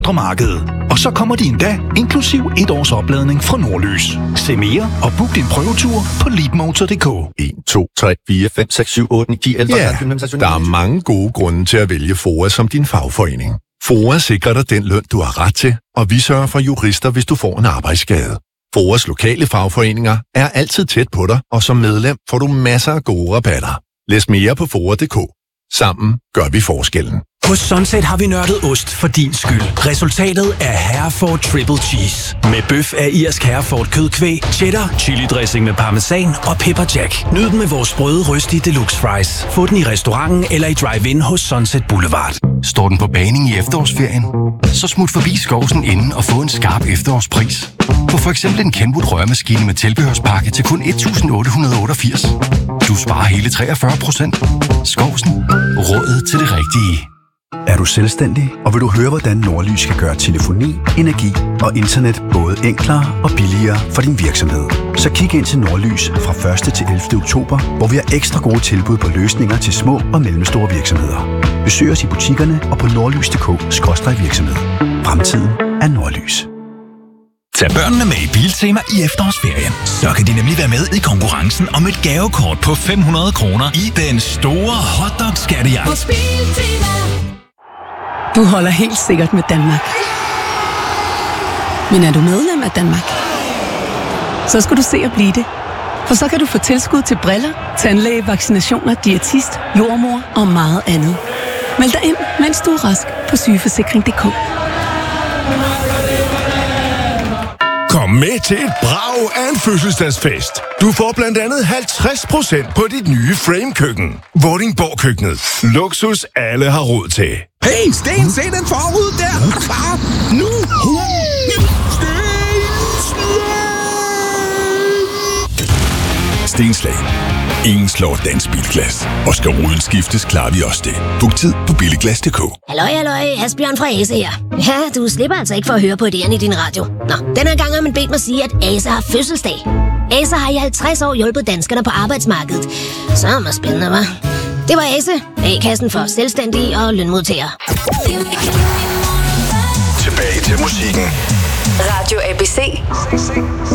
markedet. Og så kommer de endda, inklusiv 1 års opladning fra Nordlys. Se mere og book din prøvetur på leapmotor.dk. 1, 2, 3, 4, 5, 6, 7, 8, 9, 10, 11, Ja, der er mange gode grunde til at vælge FOA som din fagforening. FOA sikrer dig den løn, du har ret til, og vi sørger for jurister, hvis du får en arbejdsskade. FOAs lokale fagforeninger er altid tæt på dig, og som medlem får du masser af gode rabatter. Læs mere på FOA.dk. Sammen gør vi forskellen. Hos Sunset har vi nørdet ost for din skyld. Resultatet er Hereford Triple Cheese. Med bøf af irsk Hereford kødkvæg, cheddar, chili dressing med parmesan og pepper jack. Nyd den med vores sprøde røstige deluxe fries. Få den i restauranten eller i drive-in hos Sunset Boulevard. Står den på baning i efterårsferien? Så smut forbi Skovsen inden og få en skarp efterårspris. På for eksempel en Kenwood rørmaskine med tilbehørspakke til kun 1.888. Du sparer hele 43%. Skovsen. Rådet til det rigtige. Er du selvstændig, og vil du høre, hvordan Nordlys kan gøre telefoni, energi og internet både enklere og billigere for din virksomhed? Så kig ind til Nordlys fra 1. til 11. oktober, hvor vi har ekstra gode tilbud på løsninger til små og mellemstore virksomheder. Besøg os i butikkerne og på nordlys.dk/virksomhed. Fremtiden er Nordlys. Tag børnene med i Biltema i efterårsferien. Så kan de nemlig være med i konkurrencen om et gavekort på 500 kroner i den store hotdog-skattejagt. Du holder helt sikkert med Danmark. Men er du medlem af Danmark? Så skal du se at blive det. For så kan du få tilskud til briller, tandlæge, vaccinationer, diætist, jordmor og meget andet. Meld dig ind, mens du er rask på sygeforsikring.dk. Kom med til et brag af en fødselsdagsfest. Du får blandt andet 50% på dit nye Frame-køkken. Vordingborg-køkkenet. Luksus alle har råd til. Hey, Sten, se den forud der! Far, nu! Stenslag. Ingen slår dansk bilglas. Og skal ruden skiftes, klarer vi også det. Book tid på billiglas.dk. Halløj, Asbjørn fra Ase her. Ja, du slipper altså ikke for at høre på idéerne i din radio. Nå, denne gang har man bedt mig sige, at Ase har fødselsdag. Ase har i 50 år hjulpet danskerne på arbejdsmarkedet. Så er det spændende, hva'? Det var Ase, A-kassen for selvstændige og lønmodtagere. Tilbage til musikken. Radio ABC.